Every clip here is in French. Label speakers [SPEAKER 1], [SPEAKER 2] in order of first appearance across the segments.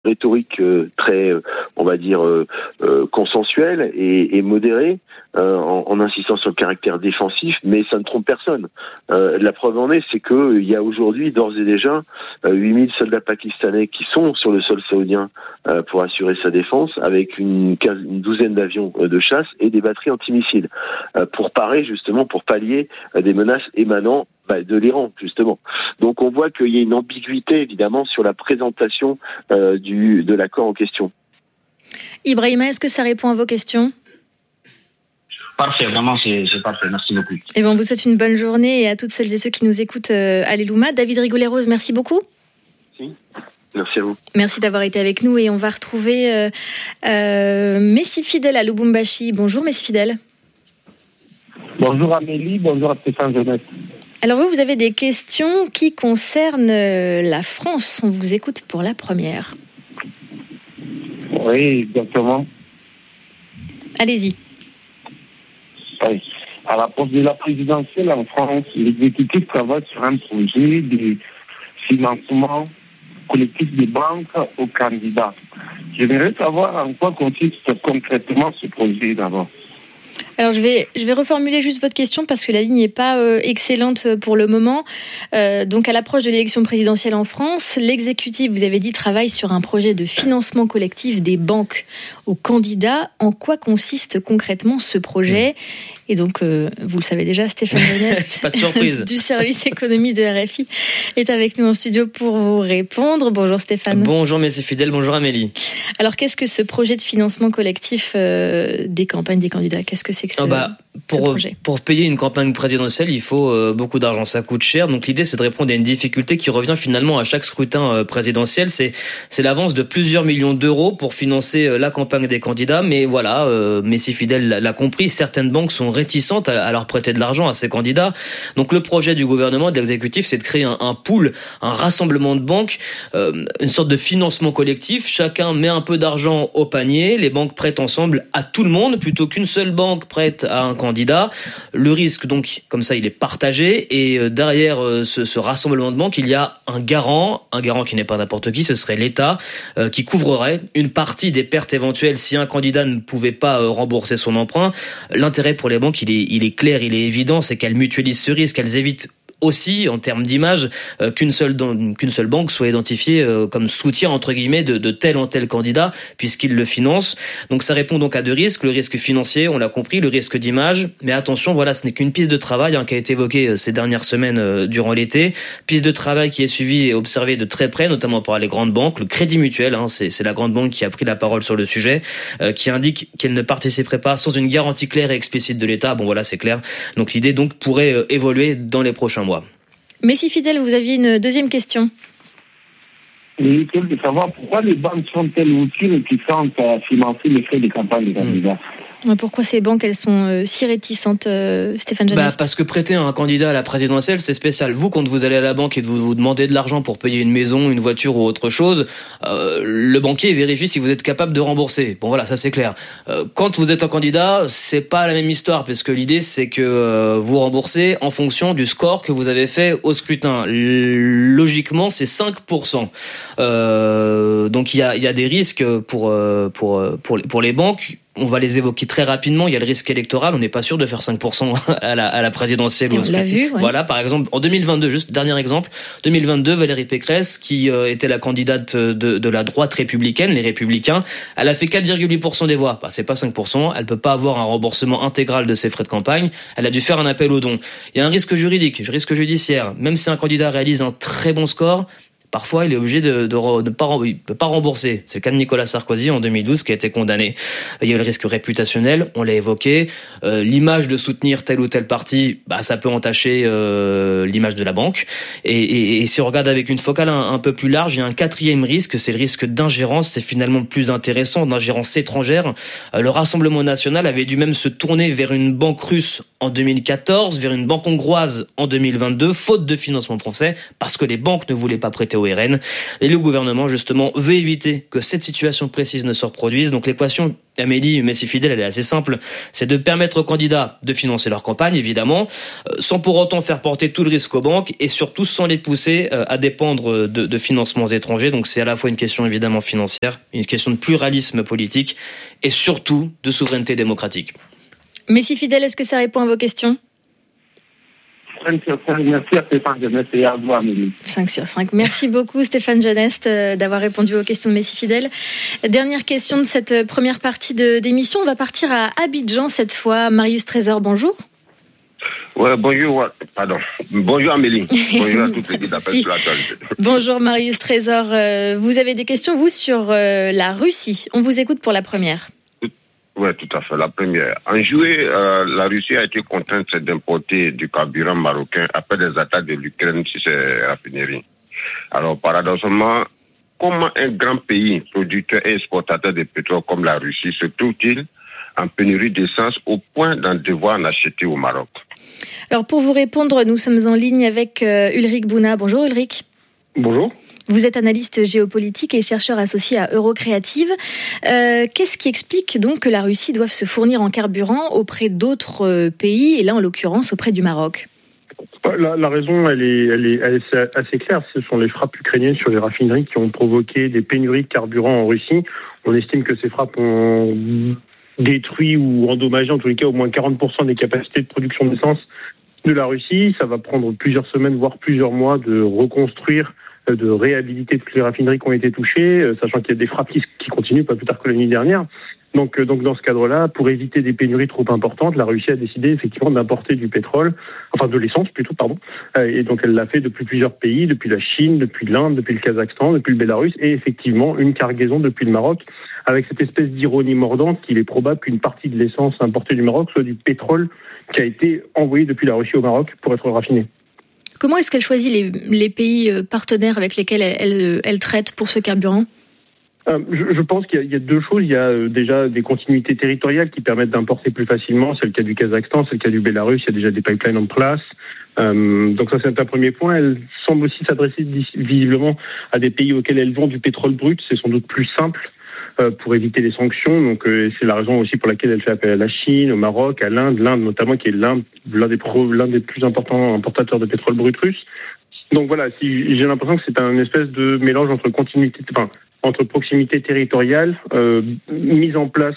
[SPEAKER 1] rhétorique très, on va dire, consensuelle et modérée, en insistant sur le caractère défensif, mais ça ne trompe personne. La preuve en est, c'est qu'il y a aujourd'hui d'ores et déjà 8000 soldats pakistanais qui sont sur le sol saoudien pour assurer sa défense, avec une douzaine d'avions de chasse et des batteries antimissiles, pour pallier des menaces émanant de l'Iran, justement. Donc on voit qu'il y a une ambiguïté, évidemment, sur la présentation de l'accord en question.
[SPEAKER 2] Ibrahima, est-ce que ça répond à vos questions ?
[SPEAKER 3] Parfait, vraiment, c'est parfait. Merci beaucoup.
[SPEAKER 2] Et on vous souhaite une bonne journée, et à toutes celles et ceux qui nous écoutent à l'Elouma. David Rigolet-Rose, merci beaucoup.
[SPEAKER 1] Merci à vous.
[SPEAKER 2] Merci d'avoir été avec nous, et on va retrouver Messi Fidèle à Lubumbashi. Bonjour Messi Fidèle.
[SPEAKER 4] Bonjour Amélie, bonjour à Stéphane Jeunesse.
[SPEAKER 2] Alors vous avez des questions qui concernent la France. On vous écoute pour la première.
[SPEAKER 4] Oui, exactement.
[SPEAKER 2] Allez-y.
[SPEAKER 4] Oui. À la poste de la présidentielle en France, l'exécutif travaille sur un projet de financement collectif des banques aux candidats. J'aimerais savoir en quoi consiste concrètement ce projet d'abord.
[SPEAKER 2] Alors je vais reformuler juste votre question parce que la ligne n'est pas excellente pour le moment. Donc à l'approche de l'élection présidentielle en France, l'exécutif, vous avez dit, travaille sur un projet de financement collectif des banques aux candidats. En quoi consiste concrètement ce projet ? Et donc, vous le savez déjà, Stéphane Jeunesse,
[SPEAKER 5] pas de surprise,
[SPEAKER 2] du service économie de RFI, est avec nous en studio pour vous répondre. Bonjour Stéphane.
[SPEAKER 5] Bonjour Messi Fidèle, bonjour Amélie.
[SPEAKER 2] Alors, qu'est-ce que ce projet de financement collectif des campagnes des candidats ? Qu'est-ce que c'est que ce projet ?
[SPEAKER 5] Pour payer une campagne présidentielle, il faut beaucoup d'argent, ça coûte cher. Donc l'idée, c'est de répondre à une difficulté qui revient finalement à chaque scrutin présidentiel. C'est l'avance de plusieurs millions d'euros pour financer la campagne des candidats. Mais voilà, Messi Fidèle l'a compris, certaines banques sont réticentes à leur prêter de l'argent à ces candidats. Donc le projet du gouvernement, de l'exécutif, c'est de créer un pool, un rassemblement de banques, une sorte de financement collectif. Chacun met un peu d'argent au panier, les banques prêtent ensemble à tout le monde plutôt qu'une seule banque prête à un candidat. Le risque, donc, comme ça, il est partagé, et derrière ce rassemblement de banques, il y a un garant qui n'est pas n'importe qui, ce serait l'État, qui couvrerait une partie des pertes éventuelles si un candidat ne pouvait pas rembourser son emprunt. L'intérêt pour les banques, il est clair, il est évident, c'est qu'elles mutualisent ce risque, elles évitent aussi, en termes d'image, qu'une seule banque soit identifiée comme soutien, entre guillemets, de tel ou tel candidat, puisqu'il le finance. Donc ça répond donc à deux risques. Le risque financier, on l'a compris, le risque d'image. Mais attention, voilà, ce n'est qu'une piste de travail qui a été évoquée ces dernières semaines durant l'été. Piste de travail qui est suivie et observée de très près, notamment par les grandes banques. Le Crédit Mutuel, c'est la grande banque qui a pris la parole sur le sujet, qui indique qu'elle ne participerait pas sans une garantie claire et explicite de l'État. Bon voilà, c'est clair. Donc l'idée pourrait évoluer dans les prochains mois.
[SPEAKER 2] Messi Fidèle, vous aviez une deuxième question.
[SPEAKER 4] Oui, je veux savoir pourquoi les banques sont-elles aussi réticentes à financer les frais de campagne des candidats ?
[SPEAKER 2] Pourquoi ces banques, elles sont si réticentes, Stéphane Jeunesse ?
[SPEAKER 5] Parce que prêter un candidat à la présidentielle, c'est spécial. Vous, quand vous allez à la banque et vous demandez de l'argent pour payer une maison, une voiture ou autre chose, le banquier vérifie si vous êtes capable de rembourser. Bon voilà, ça c'est clair. Quand vous êtes un candidat, c'est pas la même histoire, parce que l'idée c'est que vous remboursez en fonction du score que vous avez fait au scrutin. Logiquement, c'est 5%. Donc il y a des risques pour les banques. On va les évoquer très rapidement. Il y a le risque électoral. On n'est pas sûr de faire 5% à la présidentielle.
[SPEAKER 2] On l'a vu, ouais.
[SPEAKER 5] Voilà, par exemple, en 2022, juste dernier exemple, 2022, Valérie Pécresse, qui était la candidate de la droite républicaine, les Républicains, elle a fait 4,8% des voix. C'est pas 5%. Elle peut pas avoir un remboursement intégral de ses frais de campagne. Elle a dû faire un appel aux dons. Il y a un risque juridique, un risque judiciaire. Même si un candidat réalise un très bon score, parfois, il est obligé de pas rembourser. C'est le cas de Nicolas Sarkozy en 2012 qui a été condamné. Il y a le risque réputationnel, on l'a évoqué. L'image de soutenir tel ou tel parti, ça peut entacher l'image de la banque. Et si on regarde avec une focale un peu plus large, il y a un quatrième risque, c'est le risque d'ingérence. C'est finalement plus intéressant, d'ingérence étrangère. Le Rassemblement national avait dû même se tourner vers une banque russe en 2014, vers une banque hongroise en 2022, faute de financement français, parce que les banques ne voulaient pas prêter au RN. Et le gouvernement, justement, veut éviter que cette situation précise ne se reproduise. Donc l'équation, Amélie Messi-Fidèle, elle est assez simple. C'est de permettre aux candidats de financer leur campagne, évidemment, sans pour autant faire porter tout le risque aux banques et surtout sans les pousser à dépendre de financements étrangers. Donc c'est à la fois une question évidemment financière, une question de pluralisme politique et surtout de souveraineté démocratique.
[SPEAKER 2] Messi-Fidèle, est-ce que ça répond à vos questions ?
[SPEAKER 4] Merci à Stéphane Genest et à vous, Amélie.
[SPEAKER 2] 5 sur 5. Merci beaucoup Stéphane Genest d'avoir répondu aux questions de Messi-Fidèle. Dernière question de cette première partie d'émission. On va partir à Abidjan cette fois. Marius Trésor, bonjour.
[SPEAKER 6] Ouais, bonjour, pardon. Bonjour Amélie. Bonjour à toutes les d'appel sur l'actualité.
[SPEAKER 2] Bonjour Marius Trésor. Vous avez des questions, vous, sur la Russie. On vous écoute pour la première.
[SPEAKER 6] Oui, tout à fait. La première. En juillet, la Russie a été contrainte d'importer du carburant marocain après des attaques de l'Ukraine sur ses raffineries. Alors, paradoxalement, comment un grand pays producteur et exportateur de pétrole comme la Russie se trouve-t-il en pénurie d'essence au point d'en devoir en acheter au Maroc?
[SPEAKER 2] Alors, pour vous répondre, nous sommes en ligne avec Ulrich Bouna. Bonjour Ulrich.
[SPEAKER 7] Bonjour.
[SPEAKER 2] Vous êtes analyste géopolitique et chercheur associé à Eurocréative. Qu'est-ce qui explique donc que la Russie doive se fournir en carburant auprès d'autres pays, et là en l'occurrence auprès du Maroc?
[SPEAKER 7] La raison, elle est assez claire. Ce sont les frappes ukrainiennes sur les raffineries qui ont provoqué des pénuries de carburant en Russie. On estime que ces frappes ont détruit ou endommagé en tous les cas au moins 40% des capacités de production d'essence de la Russie. Ça va prendre plusieurs semaines, voire plusieurs mois de reconstruire, de réhabiliter toutes les raffineries qui ont été touchées, sachant qu'il y a des frappes qui continuent, pas plus tard que la nuit dernière. Donc dans ce cadre-là, pour éviter des pénuries trop importantes, la Russie a décidé effectivement d'importer du pétrole, enfin de l'essence plutôt, pardon. Et donc elle l'a fait depuis plusieurs pays, depuis la Chine, depuis l'Inde, depuis le Kazakhstan, depuis le Bélarus, et effectivement une cargaison depuis le Maroc, avec cette espèce d'ironie mordante qu'il est probable qu'une partie de l'essence importée du Maroc soit du pétrole qui a été envoyé depuis la Russie au Maroc pour être raffiné.
[SPEAKER 2] Comment est-ce qu'elle choisit les pays partenaires avec lesquels elle traite pour ce carburant ?
[SPEAKER 7] Je pense qu'il y a deux choses. Il y a déjà des continuités territoriales qui permettent d'importer plus facilement. C'est le cas du Kazakhstan, c'est le cas du Bélarus. Il y a déjà des pipelines en place. Donc ça, c'est un premier point. Elle semble aussi s'adresser visiblement à des pays auxquels elle vend du pétrole brut. C'est sans doute plus simple pour éviter les sanctions. Donc c'est la raison aussi pour laquelle elle fait appel à la Chine, au Maroc, à l'Inde notamment, qui est l'un des plus importants importateurs de pétrole brut russe. Donc voilà, j'ai l'impression que c'est un espèce de mélange entre proximité territoriale, mise en place,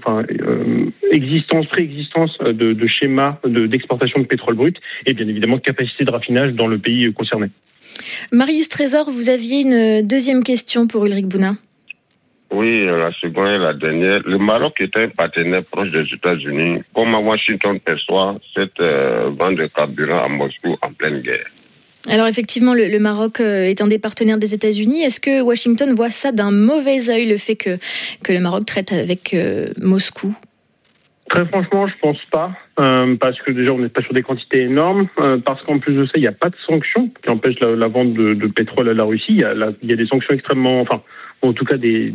[SPEAKER 7] préexistence de schémas d'exportation de pétrole brut et bien évidemment capacité de raffinage dans le pays concerné.
[SPEAKER 2] Marius Trésor, vous aviez une deuxième question pour Ulrich Bouna.
[SPEAKER 6] Oui, la seconde et la dernière. Le Maroc est un partenaire proche des États-Unis. Comment Washington perçoit cette vente de carburant à Moscou en pleine guerre?
[SPEAKER 2] Alors effectivement, le Maroc est un des partenaires des États-Unis. Est-ce que Washington voit ça d'un mauvais œil, le fait que le Maroc traite avec Moscou?
[SPEAKER 7] Très franchement, je pense pas, parce que déjà on n'est pas sur des quantités énormes, parce qu'en plus de ça, il n'y a pas de sanctions qui empêchent la vente de pétrole à la Russie. Il y a des sanctions extrêmement, en tout cas des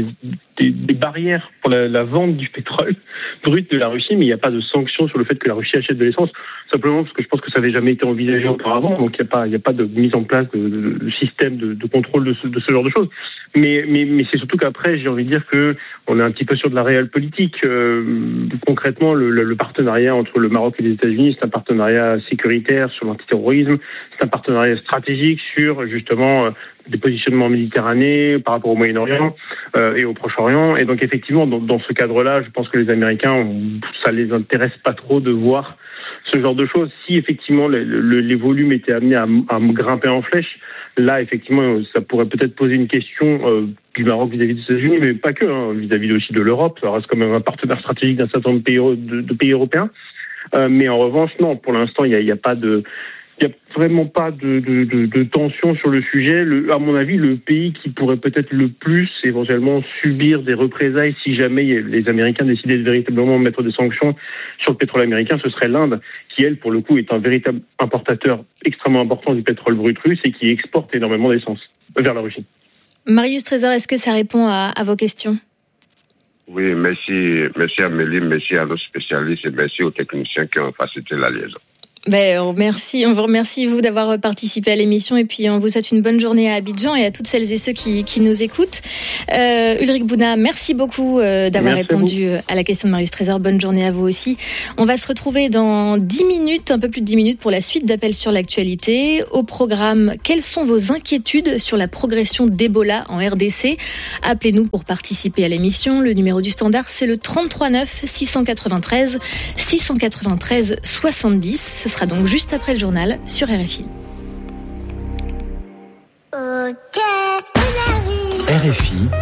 [SPEAKER 7] barrières pour la vente du pétrole brut de la Russie, mais il n'y a pas de sanctions sur le fait que la Russie achète de l'essence, simplement parce que je pense que ça n'avait jamais été envisagé auparavant, donc il n'y a pas de mise en place de système de contrôle de ce genre de choses. Mais c'est surtout qu'après, j'ai envie de dire que on est un petit peu sur de la réelle politique. Concrètement, le partenariat entre le Maroc et les États-Unis, c'est un partenariat sécuritaire sur l'antiterrorisme, c'est un partenariat stratégique sur justement des positionnements en Méditerranée par rapport au Moyen-Orient et au Proche-Orient. Et donc effectivement, dans ce cadre-là, je pense que les Américains, ça les intéresse pas trop de voir ce genre de choses. Si effectivement les volumes étaient amenés à grimper en flèche, là effectivement, ça pourrait peut-être poser une question du Maroc vis-à-vis des États-Unis, mais pas que, vis-à-vis aussi de l'Europe. Ça reste quand même un partenaire stratégique d'un certain nombre de pays européens. Mais en revanche, non, pour l'instant, il y a vraiment pas de tension sur le sujet. À mon avis, le pays qui pourrait peut-être le plus éventuellement subir des représailles si jamais les Américains décidaient de véritablement mettre des sanctions sur le pétrole américain, ce serait l'Inde, qui elle, pour le coup, est un véritable importateur extrêmement important du pétrole brut russe et qui exporte énormément d'essence vers la Russie.
[SPEAKER 2] Marius Trésor, est-ce que ça répond à vos questions?
[SPEAKER 6] Oui, merci Amélie, merci à nos spécialistes et merci aux techniciens qui ont facilité la liaison.
[SPEAKER 2] On vous remercie vous d'avoir participé à l'émission et puis on vous souhaite une bonne journée à Abidjan et à toutes celles et ceux qui nous écoutent. Ulrich Bouna, merci beaucoup d'avoir répondu à la question de Marius Trésor. Bonne journée à vous aussi. On va se retrouver dans 10 minutes, un peu plus de 10 minutes pour la suite d'Appel sur l'actualité. Au programme, quelles sont vos inquiétudes sur la progression d'Ebola en RDC? Appelez-nous pour participer à l'émission. Le numéro du standard, c'est le 33 9 693 693 70. Ce sera donc juste après le journal sur RFI.
[SPEAKER 8] RFI